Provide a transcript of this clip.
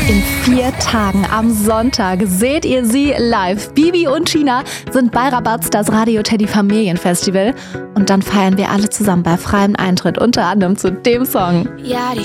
In 4 Tagen am Sonntag seht ihr sie live. Bibi und China sind bei Rabatz, das Radio Teddy Familienfestival. Und dann feiern wir alle zusammen bei freiem Eintritt, unter anderem zu dem Song. Ja, die